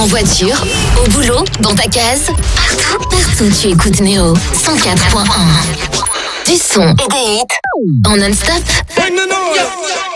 En voiture, au boulot, dans ta case, partout tu écoutes Néo 104.1. Du son et des hits en non-stop.